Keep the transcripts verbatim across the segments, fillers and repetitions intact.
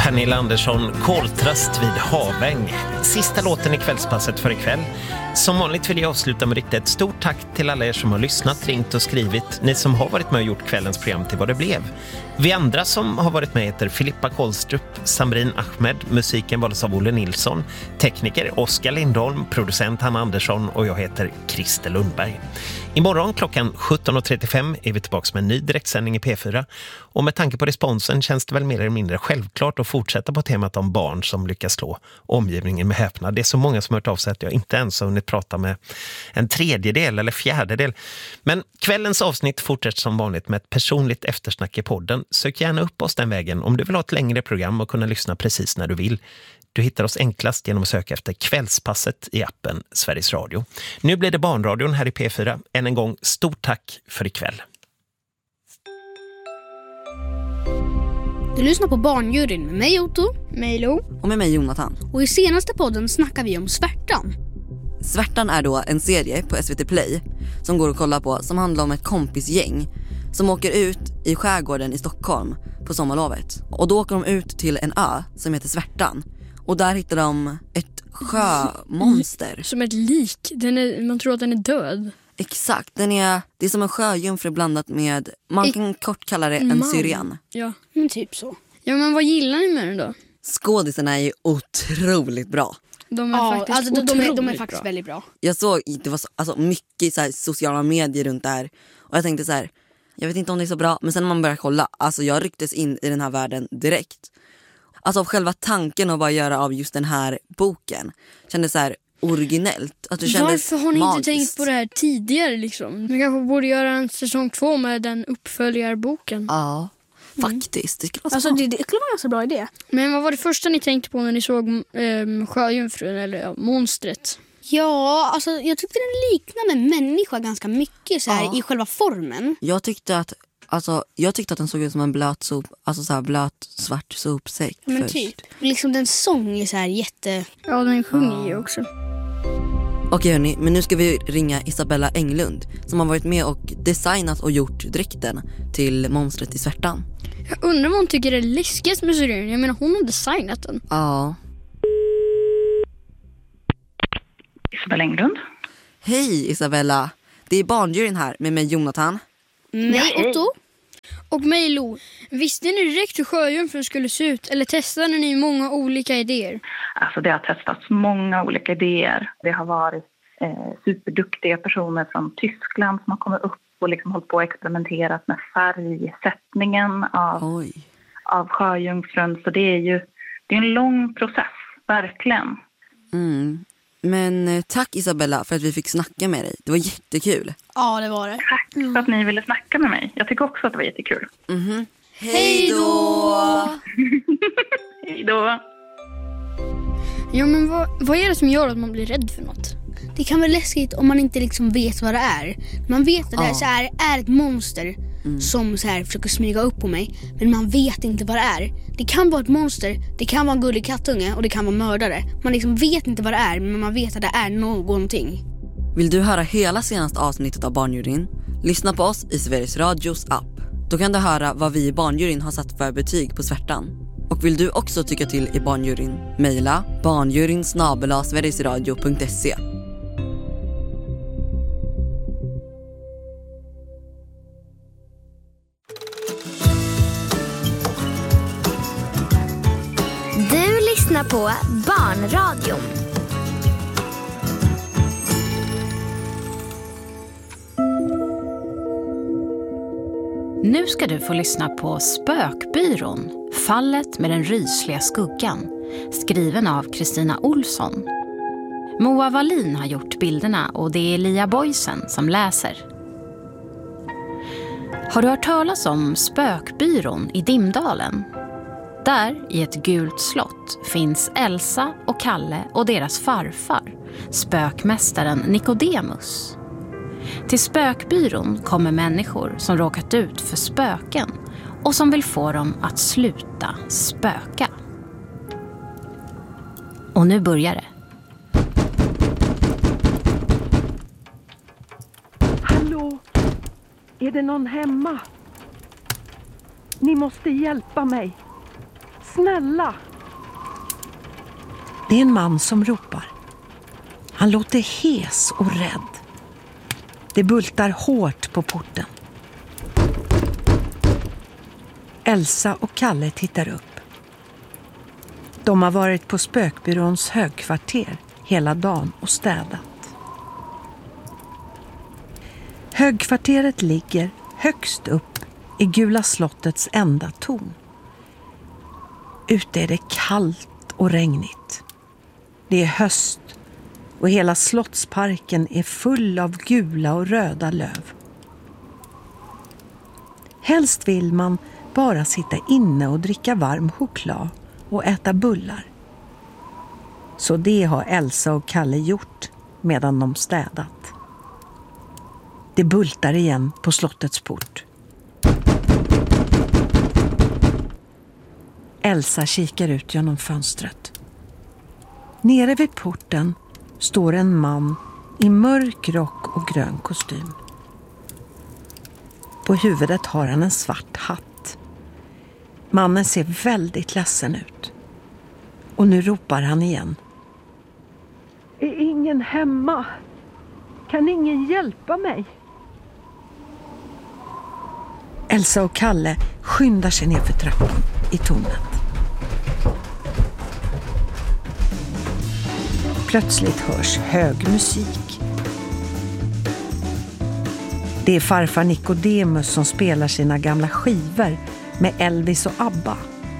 Pernilla Andersson, Koltrast vid Haväng. Sista låten i kvällspasset för ikväll. Som vanligt vill jag avsluta med riktigt ett stort tack till alla er som har lyssnat, ringt och skrivit. Ni som har varit med och gjort kvällens program till vad det blev. Vi andra som har varit med heter Filippa Kolstrup, Samrin Ahmed, musiken valdes av Olle Nilsson, tekniker Oskar Lindholm, producent Hanna Andersson och jag heter Christer Lundberg. Imorgon klockan sjutton och trettiofem är vi tillbaka med en ny direktsändning i P fyra. Och med tanke på responsen känns det väl mer eller mindre självklart att fortsätta på temat om barn som lyckas slå omgivningen med häpnad. Det är så många som har hört av sig att jag inte ens har hunnit prata med en tredjedel eller fjärdedel. Men kvällens avsnitt fortsätter som vanligt med ett personligt eftersnack i podden. Sök gärna upp oss den vägen om du vill ha ett längre program och kunna lyssna precis när du vill. Du hittar oss enklast genom att söka efter Kvällspasset i appen Sveriges Radio. Nu blir det Barnradion här i P fyra. Än en gång, stort tack för ikväll. Du lyssnar på Barnjuryn med mig Otto, mig Lo och med mig Jonathan. Och i senaste podden snackar vi om Svärtan. Svärtan är då en serie på S V T Play som går att kolla på, som handlar om ett kompisgäng som åker ut i skärgården i Stockholm på sommarlovet. Och då åker de ut till en ö som heter Svärtan. Och där hittar de ett sjömonster. Som ett lik. Den är, man tror att den är död. Exakt. Den är, det är som en sjöjungfru blandat med, man kan kort kalla det en Man. syren. Ja, men typ så. Ja, men vad gillar ni med den då? Skådisarna är ju otroligt bra. De är ja, faktiskt alltså, de, de, är, de är bra. faktiskt väldigt bra. Jag såg, det var så, alltså, mycket så här, sociala medier runt där. Och jag tänkte så här, jag vet inte om det är så bra. Men sen när man börjar kolla, alltså jag rycktes in i den här världen direkt. Alltså av själva tanken att bara göra av just den här boken kändes så här originellt. Att det kändes Varför har ni magiskt. inte tänkt på det här tidigare liksom? Man kanske borde göra en säsong två med den uppföljarboken. Ja, faktiskt. Det skulle vara Alltså det, det skulle vara en så bra idé. Men vad var det första ni tänkte på när ni såg um, sjöjungfrun eller ja, monstret? Ja, alltså jag tyckte den liknade en människa ganska mycket så här, Ja. i själva formen. Jag tyckte att Alltså, jag tyckte att den såg ut som en blöt sop, alltså så här blöt svart sopsäck Men först. typ. Liksom den sång är så här jätte... Ja, den sjunger ju också. Okej hörni, men nu ska vi ringa Isabella Englund som har varit med och designat och gjort dräkten till monstret i Svärtan. Jag undrar vad hon tycker är läskigast med serien. Jag menar, hon har designat den. Ja. Isabella Englund. Hej Isabella, det är Barnjuryn här med mig Jonathan. Nej, Otto. Och mig Lo. Visste ni direkt hur sjöjungfrun skulle se ut? Eller testade ni många olika idéer? Alltså det har testats många olika idéer. Det har varit eh, superduktiga personer från Tyskland som har kommit upp och liksom hållit på och experimenterat med färgsättningen av, Oj. av sjöjungfrun. Så det är ju det är en lång process, verkligen. Mm. Men eh, tack Isabella för att vi fick snacka med dig. Det var jättekul. Ja, det var det. Tack för att ni ville snacka med mig. Jag tycker också att det var jättekul. Mm-hmm. Hej då! Hej då! Ja, men vad, vad är det som gör att man blir rädd för något? Det kan vara läskigt om man inte liksom vet vad det är. Man vet att det Ja. så här, är ett monster Mm. som så här försöker smyga upp på mig. Men man vet inte vad det är. Det kan vara ett monster, det kan vara en gullig kattunge och det kan vara mördare. Man liksom vet inte vad det är, men man vet att det är någonting. Vill du höra hela senaste avsnittet av Barnjuryn? Lyssna på oss i Sveriges Radios app. Då kan du höra vad vi i Barnjuryn har satt för betyg på Svärtan. Och vill du också tycka till i Barnjuryn? Maila barnjuryn snabel-a sverigesradio punkt se. Du lyssnar på Barnradion. Nu ska du få lyssna på Spökbyrån, fallet med den rysliga skuggan, skriven av Kristina Olsson. Moa Wallin har gjort bilderna och det är Lia Boysen som läser. Har du hört talas om Spökbyrån i Dimdalen? Där, i ett gult slott, finns Elsa och Kalle och deras farfar, spökmästaren Nikodemus. Till Spökbyrån kommer människor som råkat ut för spöken och som vill få dem att sluta spöka. Och nu börjar det. Hallå? Är det någon hemma? Ni måste hjälpa mig. snälla. Det är en man som ropar. Han låter hes och rädd. Det bultar hårt på porten. Elsa och Kalle tittar upp. De har varit på spökbyråns högkvarter hela dagen och städat. Högkvarteret ligger högst upp i Gula slottets enda torn. Ute är det kallt och regnigt. Det är höst och hela slottsparken är full av gula och röda löv. Helst vill man bara sitta inne och dricka varm choklad och äta bullar. Så det har Elsa och Kalle gjort medan de städat. Det bultar igen på slottets port. Elsa kikar ut genom fönstret. Nere vid porten står en man i mörk rock och grön kostym. På huvudet har han en svart hatt. Mannen ser väldigt ledsen ut. Och nu ropar han igen. Är ingen hemma? Kan ingen hjälpa mig? Elsa och Kalle skyndar sig ner för trappan i tornet. Plötsligt hörs hög musik. Det är farfar Nikodemus som spelar sina gamla skivor med Elvis och Abba.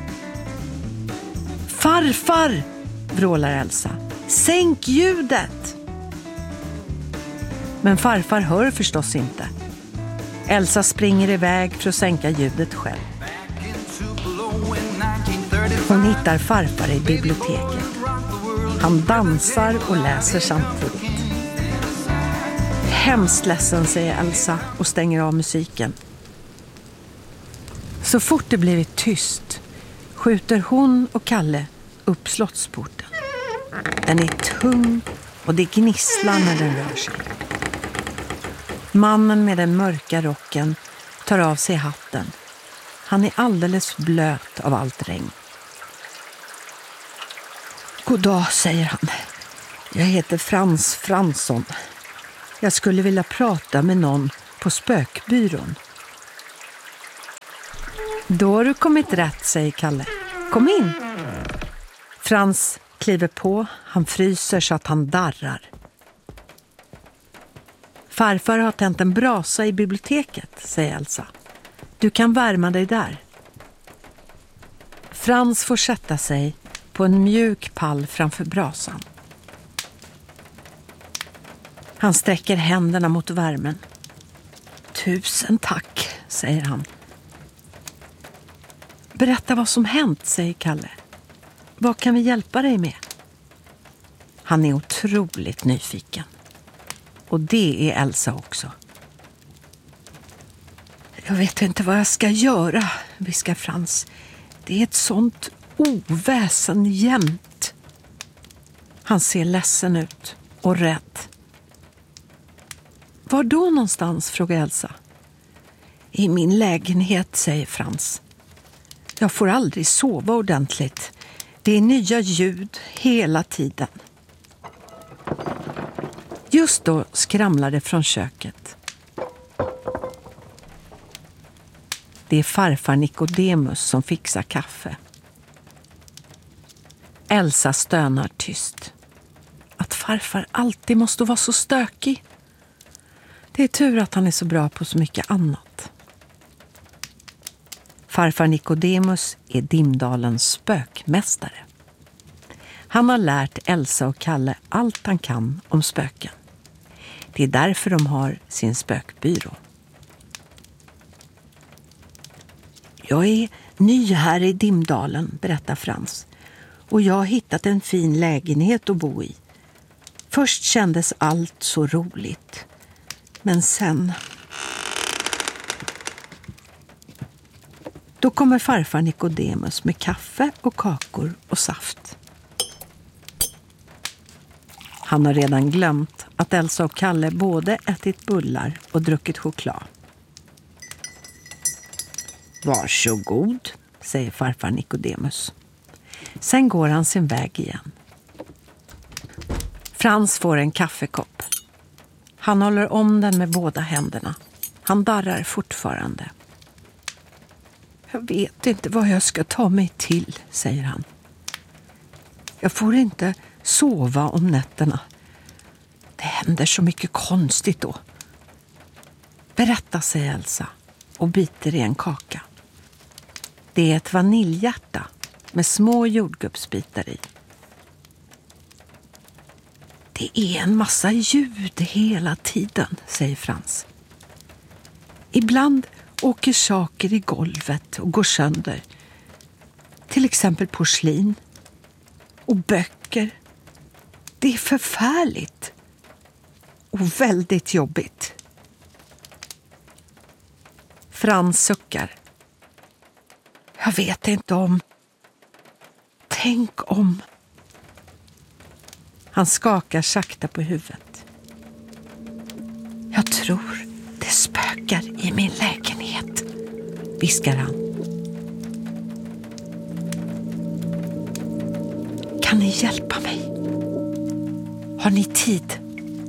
Farfar, vrålar Elsa. Sänk ljudet! Men farfar hör förstås inte. Elsa springer iväg för att sänka ljudet själv. Hon hittar farfar i biblioteket. Han dansar och läser samtidigt. Hemskt ledsen, säger Elsa och stänger av musiken. Så fort det blivit tyst skjuter hon och Kalle upp slottsporten. Den är tung och det gnisslar när den rör sig. Mannen med den mörka rocken tar av sig hatten. Han är alldeles blöt av allt regn. God dag, säger han. Jag heter Frans Fransson. Jag skulle vilja prata med någon på spökbyrån. Då har du kommit rätt, säger Kalle. Kom in. Frans kliver på. Han fryser så att han darrar. Farfar har tänt en brasa i biblioteket, säger Elsa. Du kan värma dig där. Frans får sätta sig på en mjuk pall framför brasan. Han sträcker händerna mot värmen. Tusen tack, säger han. Berätta vad som hänt, säger Kalle. Vad kan vi hjälpa dig med? Han är otroligt nyfiken. Och det är Elsa också. Jag vet inte vad jag ska göra, viskar Frans. Det är ett sånt oväsen jämt. Han ser ledsen ut och rädd. Var då någonstans, frågar Elsa. I min lägenhet, säger Frans. Jag får aldrig sova ordentligt. Det är nya ljud hela tiden. Just då skramlar det från köket. Det är farfar Nikodemus som fixar kaffe. Elsa stönar tyst. Att farfar alltid måste vara så stökig. Det är tur att han är så bra på så mycket annat. Farfar Nikodemus är Dimdalens spökmästare. Han har lärt Elsa och Kalle allt han kan om spöken. Det är därför de har sin spökbyrå. Jag är ny här i Dimdalen, berättar Frans. Och jag har hittat en fin lägenhet att bo i. Först kändes allt så roligt. Men sen... Då kommer farfar Nikodemus med kaffe och kakor och saft. Han har redan glömt att Elsa och Kalle både ätit bullar och druckit choklad. Varsågod, säger farfar Nikodemus. Sen går han sin väg igen. Frans får en kaffekopp. Han håller om den med båda händerna. Han darrar fortfarande. Jag vet inte vad jag ska ta mig till, säger han. Jag får inte sova om nätterna. Det händer så mycket konstigt då. Berätta, säger Elsa och biter i en kaka. Det är ett vaniljhjärta med små jordgubbsbitar i. Det är en massa ljud hela tiden, säger Frans. Ibland åker saker i golvet och går sönder. Till exempel porslin och böcker. Det är förfärligt och väldigt jobbigt. Frans suckar. Jag vet inte om. Tänk om. Han skakar sakta på huvudet. Jag tror det spökar i min lägenhet, viskar han. Kan ni hjälpa mig? Har ni tid?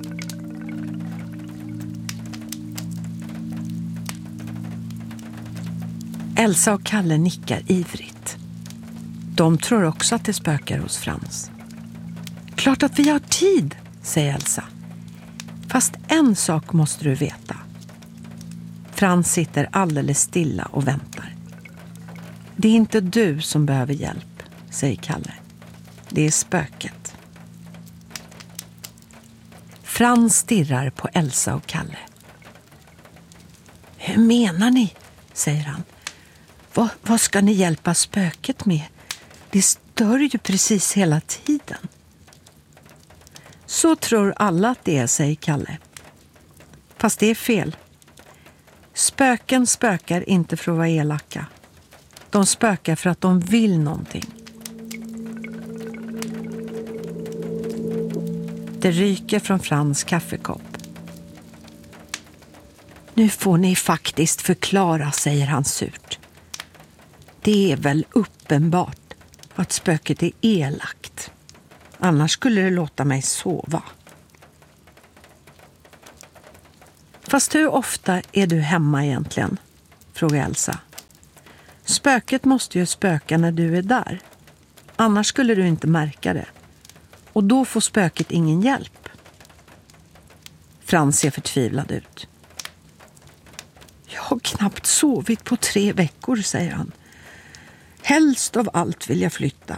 Elsa och Kalle nickar ivrigt. De tror också att det spökar hos Frans. Klart att vi har tid, säger Elsa. Fast en sak måste du veta. Frans sitter alldeles stilla och väntar. Det är inte du som behöver hjälp, säger Kalle. Det är spöket. Frans stirrar på Elsa och Kalle. Hur menar ni, säger han. Vad, vad ska ni hjälpa spöket med? Det stör ju precis hela tiden. Så tror alla att det är, säger Kalle. Fast det är fel. Spöken spökar inte för att vara elaka. De spökar för att de vill någonting. Det ryker från Frans kaffekopp. Nu får ni faktiskt förklara, säger han surt. Det är väl uppenbart att spöket är elakt. Annars skulle det låta mig sova. Fast hur ofta är du hemma egentligen? Frågar Elsa. Spöket måste ju spöka när du är där. Annars skulle du inte märka det. Och då får spöket ingen hjälp. Frans ser förtvivlad ut. Jag har knappt sovit på tre veckor, säger han. Helst av allt vill jag flytta.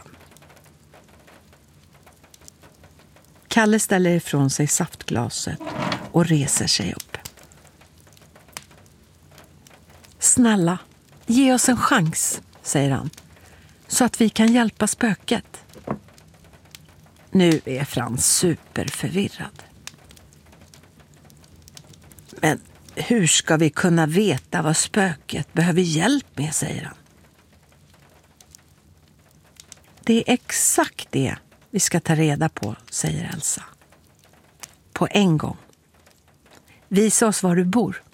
Kalle ställer ifrån sig saftglaset och reser sig upp. Snälla, ge oss en chans, säger han. Så att vi kan hjälpa spöket. Nu är Frans superförvirrad. Men hur ska vi kunna veta vad spöket behöver hjälp med, säger han. Det är exakt det vi ska ta reda på, säger Elsa. På en gång. Visa oss var du bor.